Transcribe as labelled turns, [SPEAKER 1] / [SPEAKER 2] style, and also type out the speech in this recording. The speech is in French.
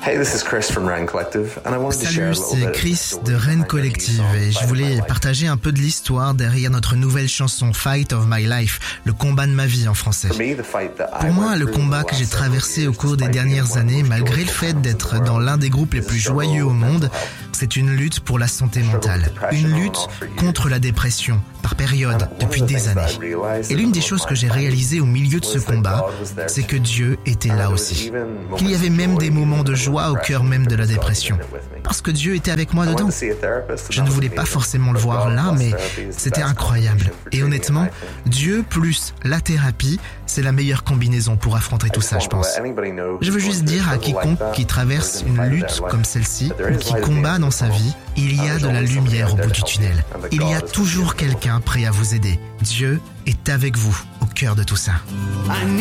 [SPEAKER 1] Salut, c'est Chris de Rennes Collective et je voulais partager un peu de l'histoire derrière notre nouvelle chanson Fight of My Life, le combat de ma vie en français. Pour moi, le combat que j'ai traversé au cours des dernières années, malgré le fait d'être dans l'un des groupes les plus joyeux au monde, c'est une lutte pour la santé mentale, une lutte contre la dépression, par période, depuis des années. Et l'une des choses que j'ai réalisées au milieu de ce combat, c'est que Dieu était là aussi. Qu'il y avait même des moments de joie au cœur même de la dépression. Parce que Dieu était avec moi dedans. Je ne voulais pas forcément le voir là, mais c'était incroyable. Et honnêtement, Dieu plus la thérapie, c'est la meilleure combinaison pour affronter tout ça, je pense. Je veux juste dire à quiconque qui traverse une lutte comme celle-ci, ou qui combat dans sa vie, il y a de la lumière au bout du tunnel. Il y a toujours quelqu'un prêt à vous aider. Dieu est avec vous au cœur de tout ça.